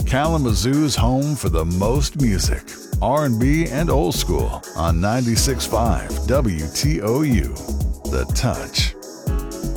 Kalamazoo's home for the most music, R&B, and old school on 96.5 WTOU. The Touch.